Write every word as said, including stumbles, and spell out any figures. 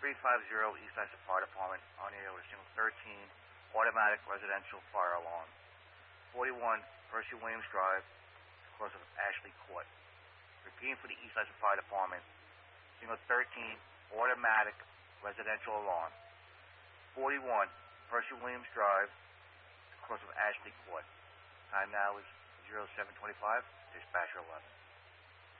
three five zero East Hudson Fire Department on the air with single thirteen automatic residential fire alarm. forty-one Percy Williams Drive, across of Ashley Court. Repeating for the East Hudson Fire Department, single thirteen automatic residential alarm. forty-one Percy Williams Drive, across of Ashley Court. Time now is zero seven twenty-five. Dispatcher eleven.